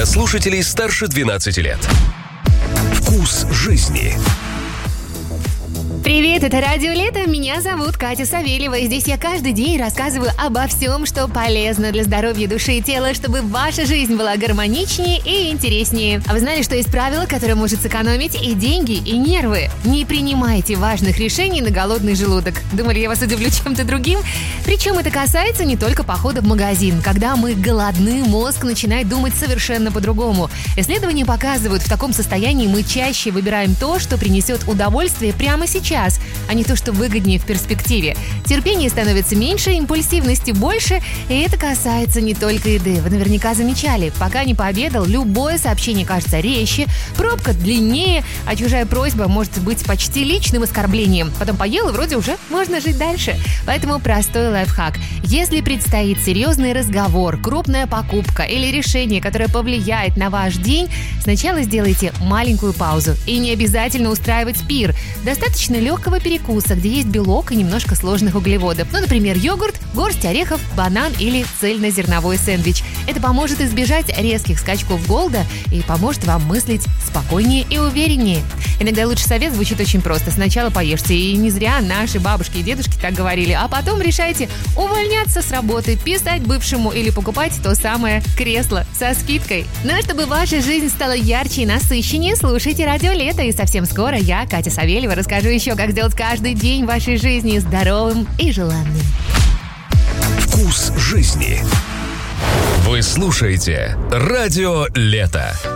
для слушателей старше 12 лет. Вкус жизни. Привет, это Радио Лето, меня зовут Катя Савельева, и здесь я каждый день рассказываю обо всем, что полезно для здоровья души и тела, чтобы ваша жизнь была гармоничнее и интереснее. А вы знали, что есть правило, которое может сэкономить и деньги, и нервы? Не принимайте важных решений на голодный желудок. Думали, я вас удивлю чем-то другим? Причем это касается не только похода в магазин. Когда мы голодны, мозг начинает думать совершенно по-другому. Исследования показывают, в таком состоянии мы чаще выбираем то, что принесет удовольствие прямо сейчас, а не то, что выгоднее в перспективе. Терпение становится меньше, импульсивности больше, и это касается не только еды. Вы наверняка замечали, пока не пообедал, любое сообщение кажется резче, пробка длиннее, а чужая просьба может быть почти личным оскорблением. Потом поел, и вроде уже можно жить дальше. Поэтому простой лайфхак. Если предстоит серьезный разговор, крупная покупка или решение, которое повлияет на ваш день, сначала сделайте маленькую паузу. И не обязательно устраивать пир. Достаточно легкого перекуса, где есть белок и немножко сложных углеводов. Ну, например, йогурт, горсть орехов, банан или цельнозерновой сэндвич. Это поможет избежать резких скачков голода и поможет вам мыслить спокойнее и увереннее. Иногда лучший совет звучит очень просто. Сначала поешьте, и не зря наши бабушки и дедушки так говорили, а потом решайте увольняться с работы, писать бывшему или покупать то самое кресло со скидкой. Ну а чтобы ваша жизнь стала ярче и насыщеннее, слушайте Радио Лето, и совсем скоро я, Катя Савельева, расскажу еще, как сделать каждый день вашей жизни здоровым и желанным. Вкус жизни. Вы слушаете Радио Лето.